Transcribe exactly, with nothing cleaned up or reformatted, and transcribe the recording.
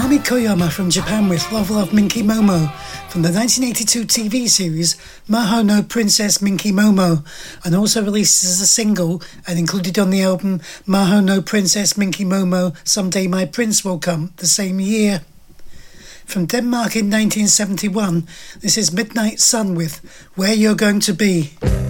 Ami Koyama from Japan with Love Love Minky Momo from the nineteen eighty-two T V series Maho no Princess Minky Momo, and also released as a single and included on the album Maho no Princess Minky Momo Someday My Prince Will Come the same year. From Denmark in nineteen seventy-one, this is Midnight Sun with Where You're Going to Be.